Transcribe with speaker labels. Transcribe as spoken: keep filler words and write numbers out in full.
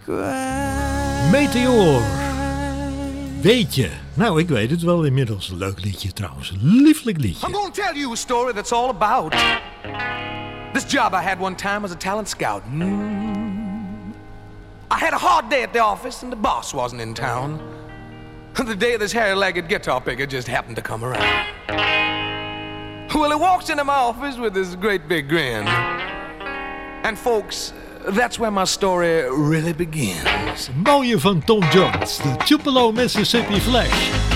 Speaker 1: Meteor. Weet je? Nou, ik weet het wel inmiddels. Een leuk liedje trouwens. Een lieflijk liedje.
Speaker 2: I'm gonna tell you a story that's all about this job I had one time as a talent scout. Mm. I had a hard day at the office and the boss wasn't in town. The day this hairy-legged guitar picker just happened to come around. Well, he walks into my office with this great big grin. And folks, that's where my story really begins.
Speaker 1: Mooie van Tom Jones, de Tupelo Mississippi Flash.